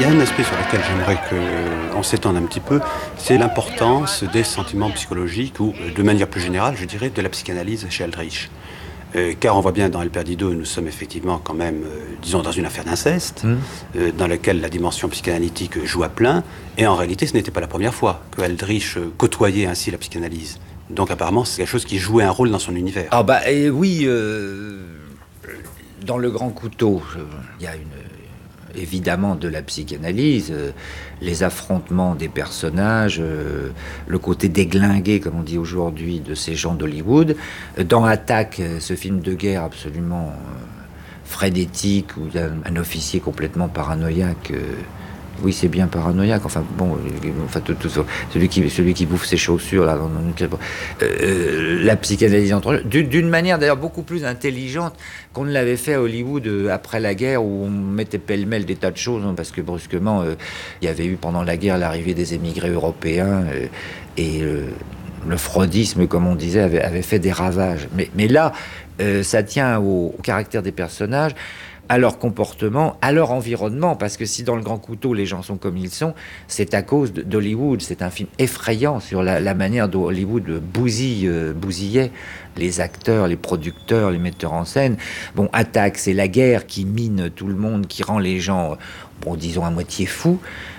y a un aspect sur lequel j'aimerais qu'on s'étende un petit peu, c'est l'importance des sentiments psychologiques ou, de manière plus générale, je dirais, de la psychanalyse chez Aldrich. Car on voit bien dans El Perdido, nous sommes effectivement quand même, disons, dans une affaire d'inceste, dans laquelle la dimension psychanalytique joue à plein, et en réalité, ce n'était pas la première fois que Aldrich côtoyait ainsi la psychanalyse. Donc apparemment, c'est quelque chose qui jouait un rôle dans son univers. Ah bah oui, dans Le Grand Couteau, il y a évidemment de la psychanalyse, les affrontements des personnages, le côté déglingué, comme on dit aujourd'hui, de ces gens d'Hollywood. Dans Attaque, ce film de guerre absolument frénétique, où il y a un officier complètement paranoïaque. Oui, c'est bien paranoïaque. Enfin, bon, celui qui bouffe ses chaussures, là, la psychanalyse d'une manière d'ailleurs beaucoup plus intelligente qu'on ne l'avait fait à Hollywood après la guerre, où on mettait pêle-mêle des tas de choses, hein, parce que brusquement, il y avait eu pendant la guerre l'arrivée des émigrés européens, et le freudisme, comme on disait, avait fait des ravages. Mais là, ça tient au caractère des personnages, à leur comportement, à leur environnement, parce que si dans Le Grand Couteau les gens sont comme ils sont, c'est à cause d'Hollywood. C'est un film effrayant sur la manière dont Hollywood bousillait les acteurs, les producteurs, les metteurs en scène. Bon, Attaque, c'est la guerre qui mine tout le monde, qui rend les gens, bon, disons, à moitié fous.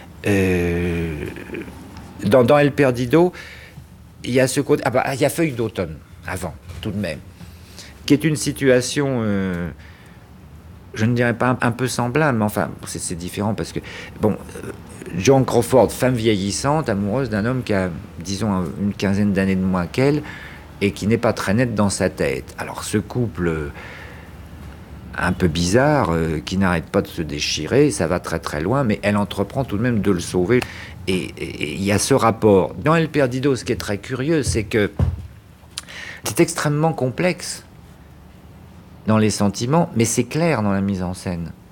Dans El Perdido, il y a ce côté... il y a Feuille d'automne, avant, tout de même, qui est une situation... je ne dirais pas un peu semblable, mais enfin, c'est différent parce que, bon, Joan Crawford, femme vieillissante, amoureuse d'un homme qui a, disons, une quinzaine d'années de moins qu'elle, et qui n'est pas très net dans sa tête. Alors, ce couple un peu bizarre, qui n'arrête pas de se déchirer, ça va très très loin, mais elle entreprend tout de même de le sauver. Et il y a ce rapport. Dans El Perdido, ce qui est très curieux, c'est que c'est extrêmement complexe dans les sentiments, mais c'est clair dans la mise en scène.